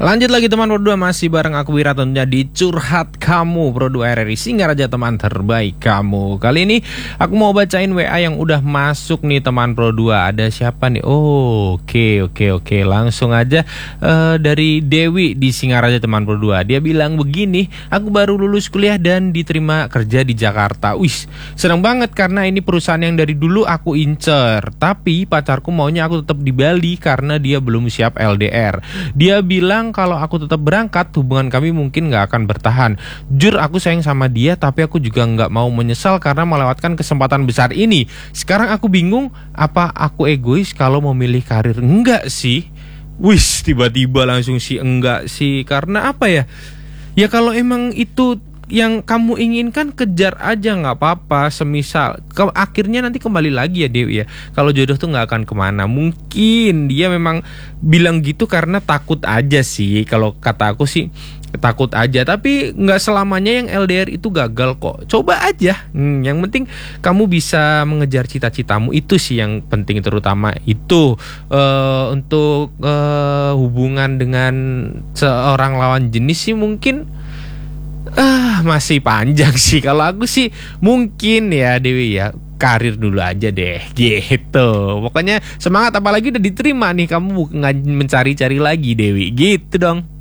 Lanjut lagi teman Pro 2, masih bareng aku Wira tentunya di Curhat Kamu Pro 2 RRI Singaraja, teman terbaik kamu. Kali ini aku mau bacain WA yang udah masuk nih teman Pro 2. Ada siapa nih? Oke. Langsung aja dari Dewi di Singaraja teman Pro 2. Dia bilang begini, aku baru lulus kuliah dan diterima kerja di Jakarta. Wih, seneng banget karena ini perusahaan yang dari dulu aku incer. Tapi pacarku maunya aku tetap di Bali karena dia belum siap LDR. Dia bilang kalau aku tetap berangkat, hubungan kami mungkin gak akan bertahan. Jujur aku sayang sama dia, tapi aku juga gak mau menyesal karena melewatkan kesempatan besar ini. Sekarang aku bingung, apa aku egois kalau memilih karir? Enggak sih. Wis, tiba-tiba langsung sih enggak sih. Karena apa ya? Ya kalau emang itu yang kamu inginkan, kejar aja, nggak apa-apa. Semisal akhirnya nanti kembali lagi ya Dewi ya, kalau jodoh tuh nggak akan kemana. Mungkin dia memang bilang gitu karena takut aja sih. Kalau kata aku sih takut aja, tapi nggak selamanya yang LDR itu gagal kok. Coba aja. Yang penting kamu bisa mengejar cita-citamu, itu sih yang penting. Terutama itu untuk hubungan dengan seorang lawan jenis sih mungkin masih panjang sih. Kalau aku sih mungkin ya Dewi ya, karir dulu aja deh gitu. Pokoknya semangat, apalagi udah diterima nih, kamu nggak mencari-cari lagi Dewi, gitu dong.